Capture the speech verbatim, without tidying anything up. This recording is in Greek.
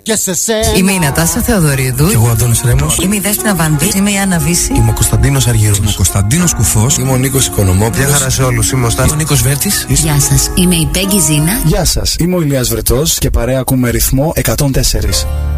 Και σε σένα. Είμαι η Νατάσα Θεοδωρίδου. Και εγώ Αντώνης Ρέμος. Είμαι η Δέσποινα Βανδύ. Είμαι η Άννα Βύση. Είμαι ο Κωνσταντίνος Αργύρος. Είμαι ο Κωνσταντίνος Κουφός. Είμαι ο Νίκος Οικονομόπουλος. Γεια χαρά σε όλους. Είμαι ο Στάθης. Είμαι ο Νίκος Βέρτης. Γεια σας. Είμαι η Πέγγι Ζήνα. Γεια σας. Είμαι ο Ηλίας Βρετός και παρέα ακούμε ρυθμό εκατόν τέσσερα.